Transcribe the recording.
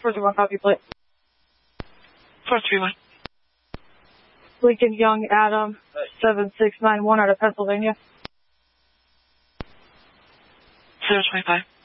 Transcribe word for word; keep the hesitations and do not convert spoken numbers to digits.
four three one, copy plate. four three one. Lincoln Young Adam, seven six nine one out of Pennsylvania. zero twenty-five.